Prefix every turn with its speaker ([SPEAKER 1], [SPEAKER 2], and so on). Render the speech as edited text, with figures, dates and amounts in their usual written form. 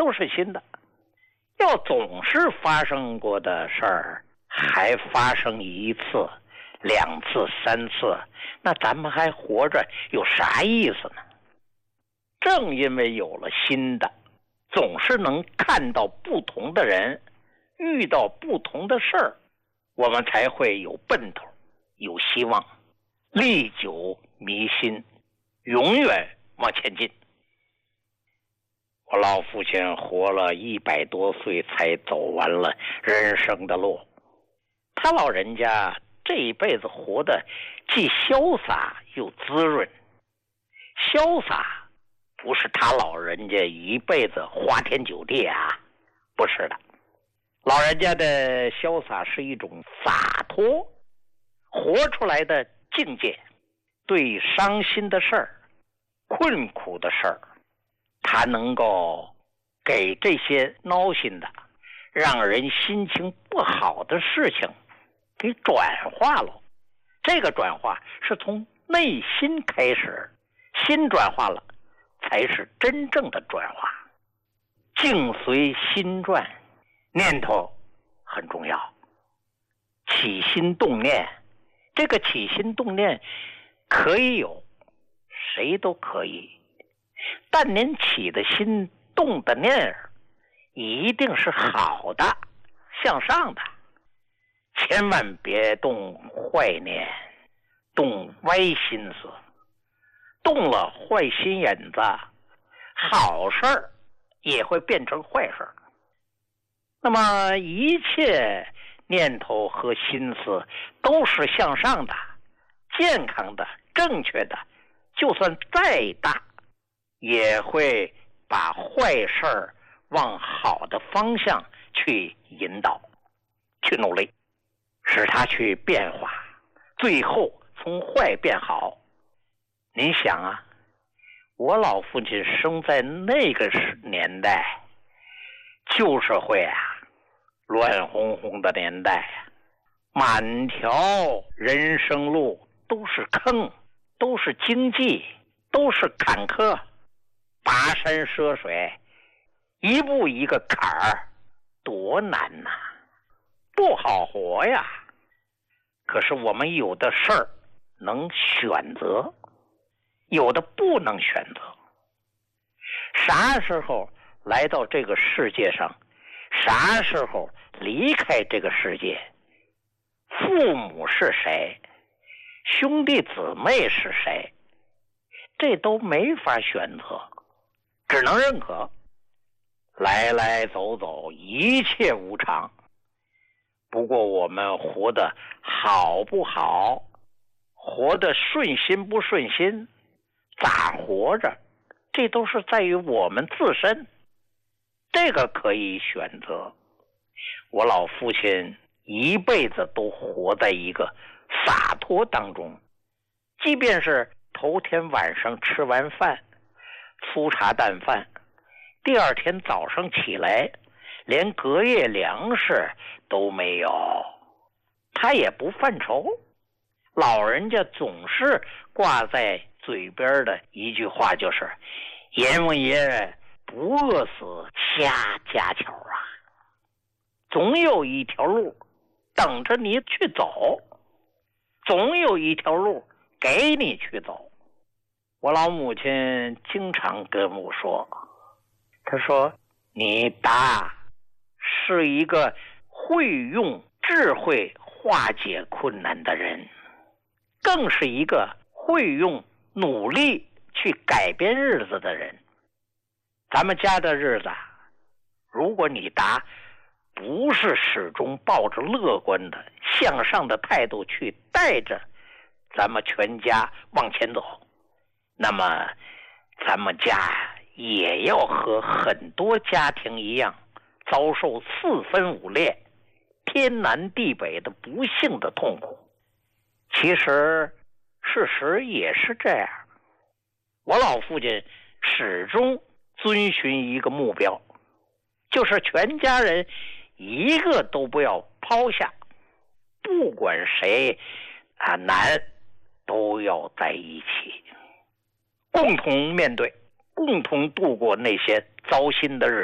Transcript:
[SPEAKER 1] 都是新的。要总是发生过的事儿还发生一次、2次、3次，那咱们还活着有啥意思呢？正因为有了新的，总是能看到不同的人，遇到不同的事儿，我们才会有奔头，有希望，历久弥新，永远往前进。我老父亲活了100多岁才走完了人生的路，他老人家这一辈子活得既潇洒又滋润。潇洒不是他老人家一辈子花天酒地啊，不是的，老人家的潇洒是一种洒脱活出来的境界。对伤心的事儿、困苦的事儿，他能够给这些闹心的、让人心情不好的事情给转化了。这个转化是从内心开始，心转化了才是真正的转化。境随心转，念头很重要。起心动念，这个起心动念可以有，谁都可以，但您起的心动的念一定是好的，向上的，千万别动坏念，动歪心思，动了坏心眼子，好事儿也会变成坏事儿。那么一切念头和心思都是向上的、健康的、正确的，就算再大也会把坏事儿往好的方向去引导，去努力，使它去变化，最后从坏变好。您想啊，我老父亲生在那个年代，旧社会啊，乱哄哄的年代啊，满条人生路都是坑，都是荆棘，都是坎坷，跋山涉水，一步一个坎儿，多难呐，不好活呀。可是我们有的事儿能选择，有的不能选择。啥时候来到这个世界上，啥时候离开这个世界，父母是谁，兄弟姊妹是谁，这都没法选择，只能认可。来来走走，一切无常。不过我们活得好不好，活得顺心不顺心，咋活着，这都是在于我们自身，这个可以选择。我老父亲一辈子都活在一个洒脱当中，即便是头天晚上吃完饭，粗茶淡饭，第二天早上起来连隔夜粮食都没有，他也不犯愁。老人家总是挂在嘴边的一句话就是阎王爷不饿死瞎家巧啊，总有一条路等着你去走，总有一条路给你去走。我老母亲经常跟我说，她说你爸是一个会用智慧化解困难的人，更是一个会用努力去改变日子的人。咱们家的日子，如果你答不是始终抱着乐观的向上的态度去带着咱们全家往前走，那么咱们家也要和很多家庭一样，遭受4分5裂、天南地北的不幸的痛苦。其实事实也是这样。我老父亲始终遵循一个目标，就是全家人一个都不要抛下，不管谁难，都要在一起，共同面对，共同度过那些糟心的日子。